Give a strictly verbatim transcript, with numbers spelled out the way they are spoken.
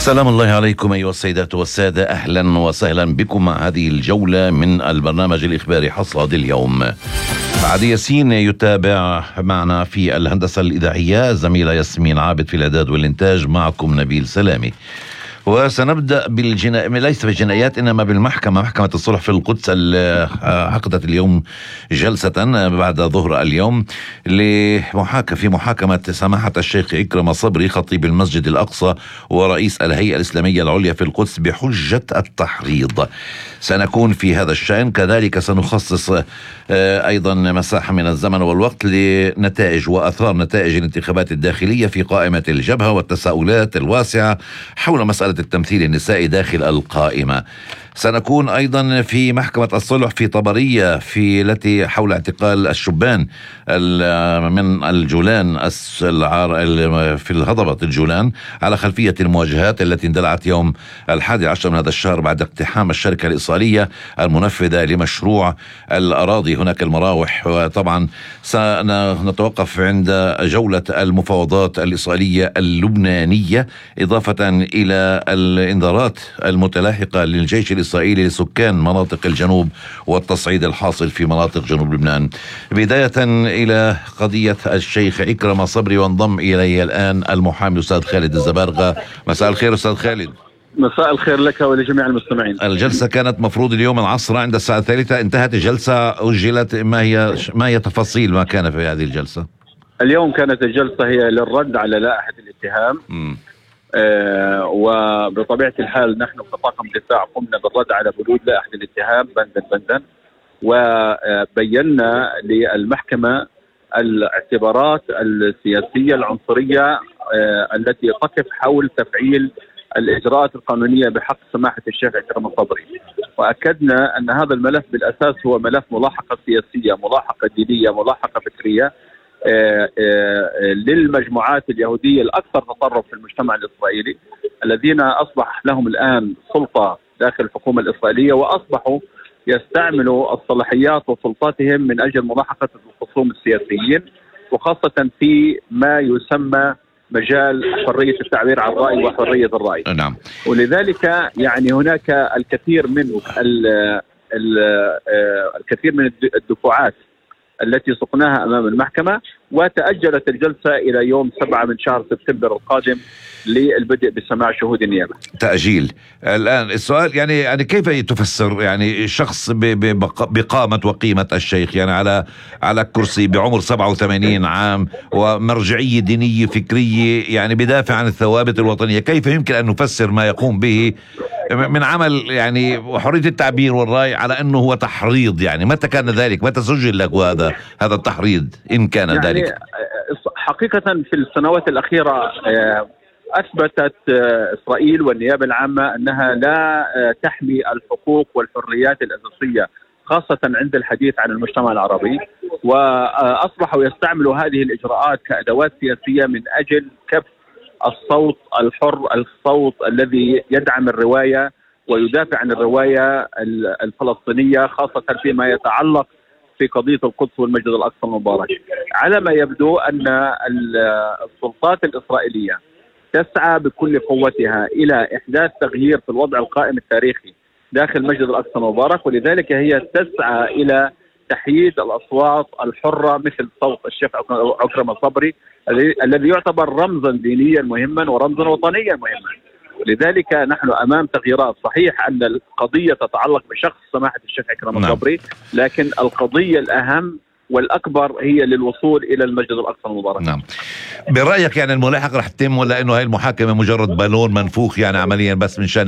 سلام الله عليكم أيها السيدات والسادة، أهلا وسهلا بكم مع هذه الجولة من البرنامج الإخباري حصاد اليوم. عدي ياسين يتابع معنا في الهندسة الإذاعية، زميلة ياسمين عابد في الإعداد والإنتاج، معكم نبيل سلامي. وسنبدأ بالجنا... ليس بالجنايات إنما بالمحكمة. محكمة الصلح في القدس عقدت اليوم جلسة بعد ظهر اليوم لمحاكمة في محاكمة سماحة الشيخ إكرم صبري خطيب المسجد الأقصى ورئيس الهيئة الإسلامية العليا في القدس بحجة التحريض. سنكون في هذا الشأن، كذلك سنخصص أيضا مساحة من الزمن والوقت لنتائج وأثار نتائج الانتخابات الداخلية في قائمة الجبهة والتساؤلات الواسعة حول مسألة التمثيل النسائي داخل القائمة. سنكون أيضا في محكمة الصلح في طبرية في التي حول اعتقال الشبان من الجولان في الهضبة الجولان على خلفية المواجهات التي اندلعت يوم الحادي عشر من هذا الشهر بعد اقتحام الشركة الإسرائيلية المنفذة لمشروع الأراضي هناك المراوح. وطبعا سنتوقف عند جولة المفاوضات الإسرائيلية اللبنانية، إضافة إلى الإنذارات المتلاحقة للجيش الإسرائيلي لسكان مناطق الجنوب والتصعيد الحاصل في مناطق جنوب لبنان. بداية إلى قضية الشيخ إكرم صبري، وانضم إلي الآن المحامي أستاذ خالد الزبارغة. مساء الخير أستاذ خالد. مساء الخير لك ولجميع المستمعين. الجلسة كانت مفروض اليوم العصر عند الساعة الثالثة، انتهت الجلسة، أجلت. ما هي ما هي تفاصيل ما كان في هذه الجلسة؟ اليوم كانت الجلسة هي للرد على لائحة الاتهام. م. آه وبطبيعة الحال نحن كطاقم دفاع قمنا بالرد على بنود لائحة الاتهام بندا بندا، وبينا للمحكمة الاعتبارات السياسية العنصرية آه التي تقف حول تفعيل الإجراءات القانونية بحق سماحة الشيخ إكرم صبري، وأكدنا أن هذا الملف بالأساس هو ملف ملاحقة سياسية، ملاحقة دينية، ملاحقة فكرية آآ آآ للمجموعات اليهودية الأكثر تطرف في المجتمع الإسرائيلي، الذين أصبح لهم الآن سلطة داخل الحكومة الإسرائيلية، وأصبحوا يستعملوا الصلاحيات وسلطاتهم من أجل ملاحقة الخصوم السياسيين، وخاصة في ما يسمى مجال حرية التعبير عن الرأي وحرية الرأي. نعم. ولذلك يعني هناك الكثير من ال ال الكثير من الدفعات التي سقناها أمام المحكمة، وتأجلت الجلسة إلى يوم سبعة من شهر سبتمبر القادم للبدء بسماع شهود النيابة. تأجيل. الآن السؤال يعني يعني كيف تفسر يعني شخص بقامة وقيمة الشيخ، يعني على على كرسي بعمر سبعة وثمانين عام ومرجعية دينية فكرية، يعني بدافع عن الثوابت الوطنية، كيف يمكن أن نفسر ما يقوم به من عمل يعني وحرية التعبير والرأي على أنه هو تحريض؟ يعني متى كان ذلك؟ متى سجل لك هذا هذا التحريض إن كان يعني ذلك؟ حقيقة في السنوات الأخيرة أثبتت إسرائيل والنيابة العامة أنها لا تحمي الحقوق والحريات الأساسية، خاصة عند الحديث عن المجتمع العربي، وأصبحوا يستعملوا هذه الإجراءات كأدوات سياسية من أجل كف الصوت الحر، الصوت الذي يدعم الرواية ويدافع عن الرواية الفلسطينية، خاصة فيما يتعلق في قضية القدس والمسجد الأقصى المبارك. على ما يبدو أن السلطات الإسرائيلية تسعى بكل قوتها إلى إحداث تغيير في الوضع القائم التاريخي داخل المسجد الأقصى المبارك، ولذلك هي تسعى إلى تحييد الأصوات الحرة مثل صوت الشيخ إكرم صبري الذي يعتبر رمزا دينيا مهما ورمزا وطنيا مهما. لذلك نحن أمام تغييرات. صحيح أن القضية تتعلق بشخص سماحة الشيخ إكرم صبري، لكن القضية الأهم والأكبر هي للوصول إلى المسجد الأقصى المبارك. نعم. برأيك يعني الملاحقة رح تتم، ولا إنه هاي المحاكمة مجرد بالون منفوخ يعني عمليا بس من شأن